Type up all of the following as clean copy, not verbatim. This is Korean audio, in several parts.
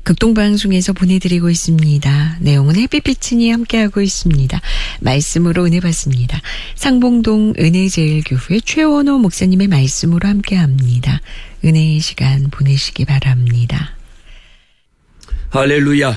극동방송에서 보내드리고 있습니다. 내용은 햇빛비치니 함께하고 있습니다. 말씀으로 은혜 받습니다. 상봉동 은혜제일교회 최원호 목사님의 말씀으로 함께합니다. 은혜의 시간 보내시기 바랍니다. 할렐루야.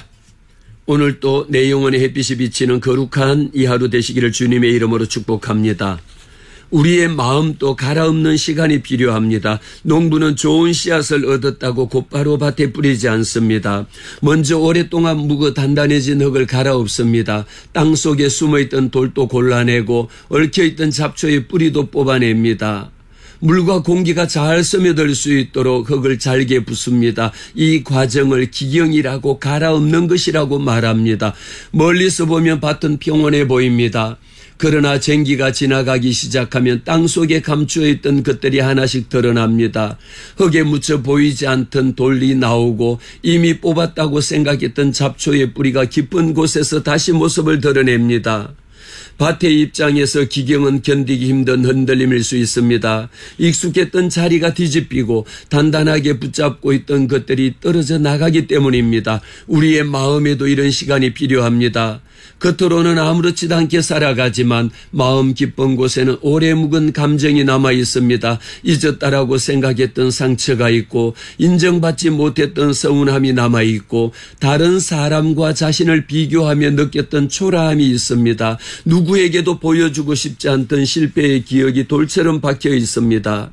오늘 또 내 영혼의 햇빛이 비치는 거룩한 이 하루 되시기를 주님의 이름으로 축복합니다. 우리의 마음도 갈아엎는 시간이 필요합니다. 농부는 좋은 씨앗을 얻었다고 곧바로 밭에 뿌리지 않습니다. 먼저 오랫동안 묵어 단단해진 흙을 갈아엎습니다. 땅 속에 숨어있던 돌도 골라내고 얽혀있던 잡초의 뿌리도 뽑아냅니다. 물과 공기가 잘 스며들 수 있도록 흙을 잘게 붓습니다. 이 과정을 기경이라고 갈아엎는 것이라고 말합니다. 멀리서 보면 밭은 평온해 보입니다. 그러나 쟁기가 지나가기 시작하면 땅속에 감추어 있던 것들이 하나씩 드러납니다. 흙에 묻혀 보이지 않던 돌이 나오고 이미 뽑았다고 생각했던 잡초의 뿌리가 깊은 곳에서 다시 모습을 드러냅니다. 밭의 입장에서 기경은 견디기 힘든 흔들림일 수 있습니다. 익숙했던 자리가 뒤집히고 단단하게 붙잡고 있던 것들이 떨어져 나가기 때문입니다. 우리의 마음에도 이런 시간이 필요합니다. 겉으로는 아무렇지도 않게 살아가지만 마음 깊은 곳에는 오래 묵은 감정이 남아 있습니다. 잊었다라고 생각했던 상처가 있고 인정받지 못했던 서운함이 남아 있고 다른 사람과 자신을 비교하며 느꼈던 초라함이 있습니다. 누구에게도 보여주고 싶지 않던 실패의 기억이 돌처럼 박혀 있습니다.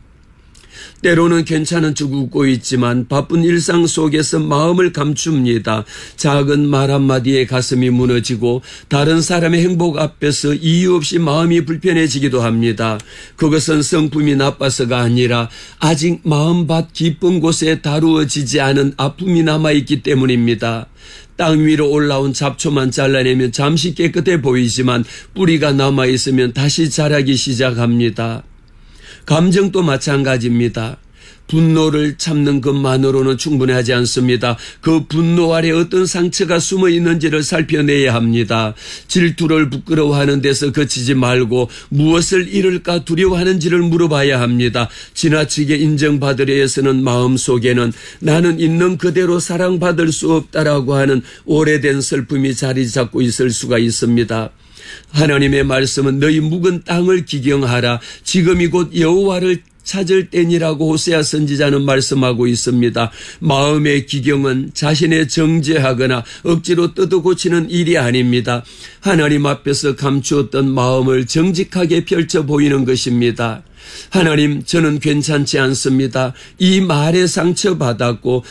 때로는 괜찮은 척 웃고 있지만 바쁜 일상 속에서 마음을 감춥니다. 작은 말 한마디에 가슴이 무너지고 다른 사람의 행복 앞에서 이유 없이 마음이 불편해지기도 합니다. 그것은 성품이 나빠서가 아니라 아직 마음밭 깊은 곳에 다루어지지 않은 아픔이 남아있기 때문입니다. 땅 위로 올라온 잡초만 잘라내면 잠시 깨끗해 보이지만 뿌리가 남아있으면 다시 자라기 시작합니다. 감정도 마찬가지입니다. 분노를 참는 것만으로는 충분하지 않습니다. 그 분노 아래 어떤 상처가 숨어 있는지를 살펴내야 합니다. 질투를 부끄러워하는 데서 그치지 말고 무엇을 잃을까 두려워하는지를 물어봐야 합니다. 지나치게 인정받으려 해서는 마음속에는 나는 있는 그대로 사랑받을 수 없다라고 하는 오래된 슬픔이 자리 잡고 있을 수가 있습니다. 하나님의 말씀은 너희 묵은 땅을 기경하라. 지금이 곧 여호와를 찾을 때니라고 호세아 선지자는 말씀하고 있습니다. 마음의 기경은 자신의 정죄하거나 억지로 뜯어고치는 일이 아닙니다. 하나님 앞에서 감추었던 마음을 정직하게 펼쳐 보이는 것입니다. 하나님, 저는 괜찮지 않습니다. 이 말에 상처받았고